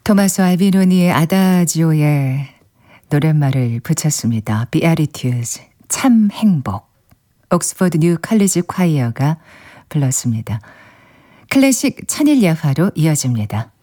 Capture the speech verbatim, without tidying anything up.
토마소 알비노니의 아다지오에 노랫말을 붙였습니다. Beatitudes, 참 행복. 옥스퍼드 뉴 칼리지 콰이어가 불렀습니다. 클래식 천일야화로 이어집니다.